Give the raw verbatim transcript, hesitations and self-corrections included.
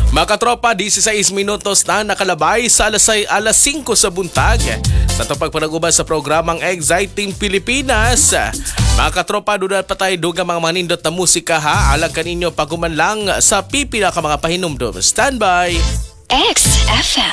Mga katropa, disisays minutos na nakalabay sa alas, alas singko sa buntag sa itong pagpanaguban sa programang Exciting Pilipinas. Mga katropa, doon pa tayo dugang mga manindot na musika ha. Alang kaninyo paguman lang sa pipila ka mga pahinumdum. Standby! X F M.